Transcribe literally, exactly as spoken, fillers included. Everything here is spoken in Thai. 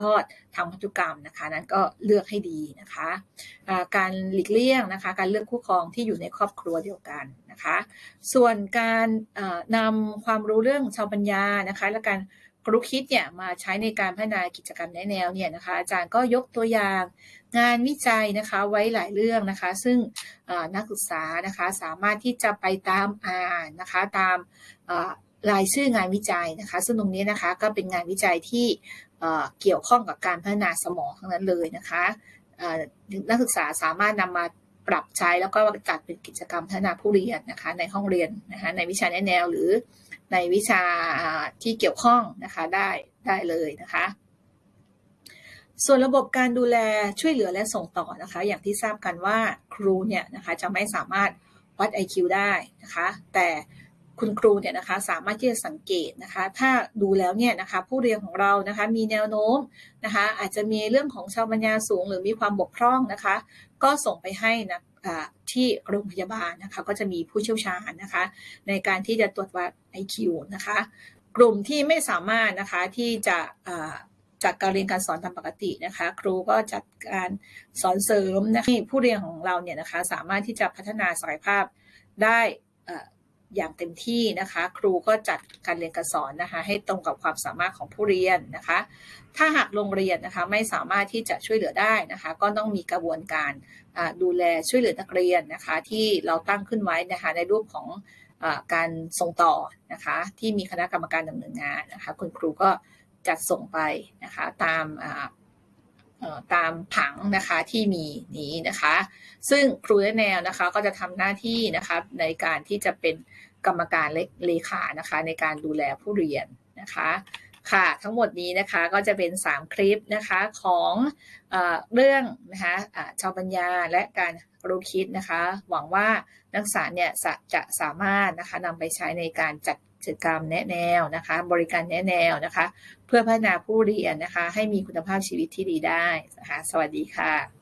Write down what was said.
ทอดทางพันธุกรรมนะคะนั้นก็เลือกให้ดีนะคะการหลีกเลี่ยงนะคะการเลือกคู่ครองที่อยู่ในครอบครัวเดียวกันนะคะส่วนการนำความรู้เรื่องชาวปัญญานะคะและการกรุ๊ปคิดเนี่ยมาใช้ในการพัฒนากิจกรรมแนะแนวเนี่ยนะคะอาจารย์ก็ยกตัวอย่างงานวิจัยนะคะไว้หลายเรื่องนะคะซึ่งนักศึกษานะคะสามารถที่จะไปตามอ่านนะคะตามรายชื่องานวิจัยนะคะซึ่งตรงนี้นะคะก็เป็นงานวิจัยที่เกี่ยวข้องกับการพัฒนาสมองทั้งนั้นเลยนะคะนักศึกษาสามารถนำมาปรับใช้แล้วก็จัดเป็นกิจกรรมพัฒนาผู้เรียนนะคะในห้องเรียนนะคะในวิชาแนะแนวหรือในวิชาที่เกี่ยวข้องนะคะได้ได้เลยนะคะส่วนระบบการดูแลช่วยเหลือและส่งต่อนะคะอย่างที่ทราบกันว่าครูเนี่ยนะคะจะไม่สามารถวัด ไอ คิว ได้นะคะแต่คุณครูเนี่ยนะคะสามารถที่จะสังเกตนะคะถ้าดูแล้วเนี่ยนะคะผู้เรียนของเรานะคะมีแนวโน้มนะคะอาจจะมีเรื่องของชาวปัญญาสูงหรือมีความบกพร่องนะคะก็ส่งไปให้นะที่โรงพยาบาลนะคะก็จะมีผู้เชี่ยวชาญนะคะในการที่จะตรวจวัด ไอ คิว นะคะกลุ่มที่ไม่สามารถนะคะที่จะจากการเรียนการสอนตามปกตินะคะครูก็จัดการสอนเสริมนะคะให้ผู้เรียนของเราเนี่ยนะคะสามารถที่จะพัฒนาศักยภาพได้อย่างเต็มที่นะคะครูก็จัดการเรียนการสอนนะคะให้ตรงกับความสามารถของผู้เรียนนะคะถ้าหากโรงเรียนนะคะไม่สามารถที่จะช่วยเหลือได้นะคะก็ต้องมีกระบวนการดูแลช่วยเหลือนักเรียนนะคะที่เราตั้งขึ้นไว้นะคะในรูปของการส่งต่อนะคะที่มีคณะกรรมการดำเนินงานนะคะคุณครูก็จัดส่งไปนะคะตามตามผังนะคะที่มีนี้นะคะซึ่งครูแนวนะคะก็จะทำหน้าที่นะคะในการที่จะเป็นกรรมการเลขานะคะในการดูแลผู้เรียนนะคะค่ะทั้งหมดนี้นะคะก็จะเป็นสามคลิปนะคะของเอ่อเรื่องนะคะชาวปัญญาและการรู้คิดนะคะหวังว่านักศึกษาเนี่ยจะสามารถนะคะนำไปใช้ในการจัดกิจกรรมแนะแนวนะคะบริการแนะแนวนะคะเพื่อพัฒนาผู้เรียนนะคะให้มีคุณภาพชีวิตที่ดีได้นะคะสวัสดีค่ะ